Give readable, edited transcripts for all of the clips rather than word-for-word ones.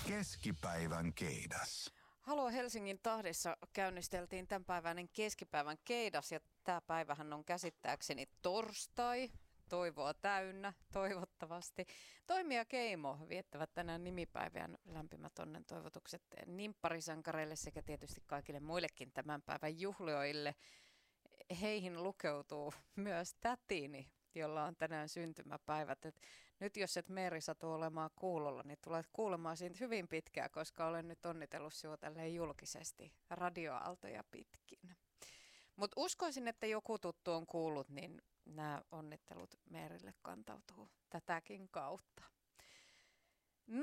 Keskipäivän keidas. Halo Helsingin tahdissa käynnisteltiin tämänpäiväinen keskipäivän keidas ja tämä päivähän on käsittääkseni torstai. Toivoa täynnä, toivottavasti. Toimi ja Keimo viettävät tänään nimipäivän. Lämpimät onnen toivotukset nimpparisankareille sekä tietysti kaikille muillekin tämän päivän juhlioille. Heihin lukeutuu myös tätini, jolla on tänään syntymäpäivät. Nyt jos et Meeri satu olemaan kuulolla, niin tulet kuulemaan siitä hyvin pitkään, koska olen nyt onnitellut sinua tälleen julkisesti radioaaltoja pitkin. Mutta uskoisin, että joku tuttu on kuullut, niin nämä onnittelut Meerille kantautuu tätäkin kautta. 0406195939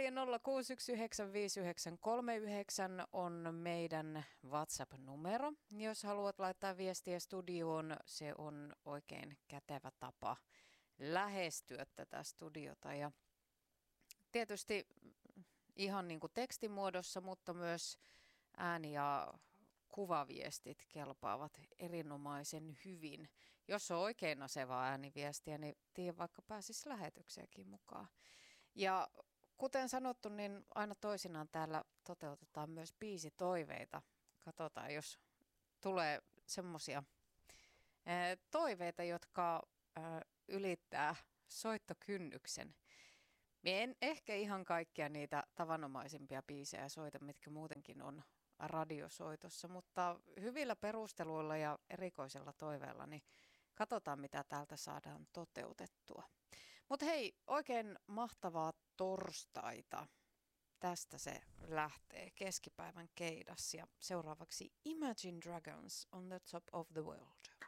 on meidän WhatsApp-numero. Jos haluat laittaa viestiä studioon, se on oikein kätevä tapa lähestyä tätä studiota. Ja tietysti ihan niin kuin tekstimuodossa, mutta myös ääni- ja kuvaviestit kelpaavat erinomaisen hyvin. Jos on oikein asevaa ääniviestiä, niin tiedä vaikka pääsisi lähetyksiäkin mukaan. Ja kuten sanottu, niin aina toisinaan täällä toteutetaan myös biisitoiveita. Katsotaan, jos tulee semmoisia toiveita, jotka ylittää soittokynnyksen. Mie en ehkä ihan kaikkia niitä tavanomaisimpia biisejä soita, mitkä muutenkin on radiosoitossa, mutta hyvillä perusteluilla ja erikoisella toiveella, niin katsotaan mitä täältä saadaan toteutettua. Mutta hei, oikein mahtavaa torstaita. Tästä se lähtee keskipäivän keidas ja seuraavaksi Imagine Dragons on the top of the world.